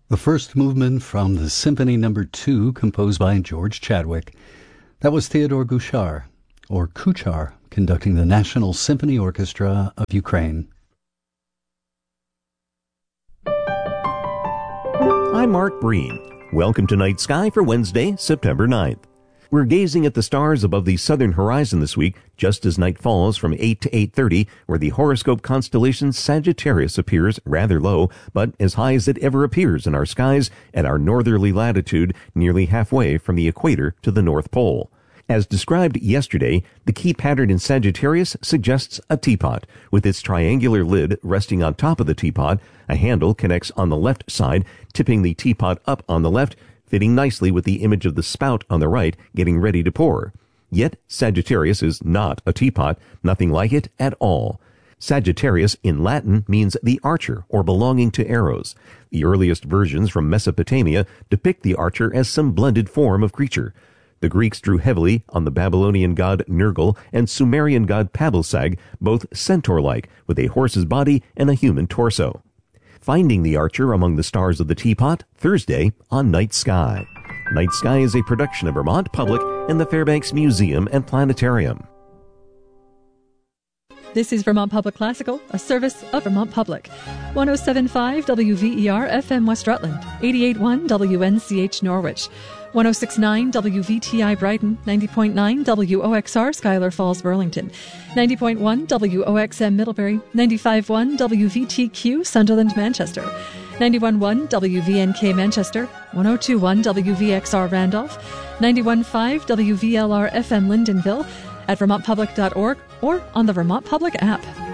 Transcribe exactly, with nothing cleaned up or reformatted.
The first movement from the Symphony Number Two, composed by George Chadwick. That was Theodore Kuchar, or Kuchar, conducting the National Symphony Orchestra of Ukraine. I'm Mark Breen. Welcome to Night Sky for Wednesday, September ninth. We're gazing at the stars above the southern horizon this week, just as night falls from eight to eight thirty, where the horoscope constellation Sagittarius appears rather low, but as high as it ever appears in our skies at our northerly latitude, nearly halfway from the equator to the North Pole. As described yesterday, the key pattern in Sagittarius suggests a teapot. With its triangular lid resting on top of the teapot, a handle connects on the left side, tipping the teapot up on the left, fitting nicely with the image of the spout on the right, getting ready to pour. Yet Sagittarius is not a teapot, nothing like it at all. Sagittarius in Latin means the archer or belonging to arrows. The earliest versions from Mesopotamia depict the archer as some blended form of creature. The Greeks drew heavily on the Babylonian god Nergal and Sumerian god Pabilsag, both centaur-like, with a horse's body and a human torso. Finding the Archer among the stars of the teapot, Thursday on Night Sky. Night Sky is a production of Vermont Public and the Fairbanks Museum and Planetarium. This is Vermont Public Classical, a service of Vermont Public. one oh seven point five W V E R F M West Rutland, eighty-eight point one W N C H Norwich, one oh six point nine W V T I Brighton, ninety point nine W O X R Schuyler Falls Burlington, ninety point one W O X M Middlebury, ninety-five point one W V T Q Sunderland Manchester, ninety-one point one W V N K Manchester, one oh two point one W V X R Randolph, ninety-one point five W V L R F M Lyndonville, at vermont public dot org or on the Vermont Public app.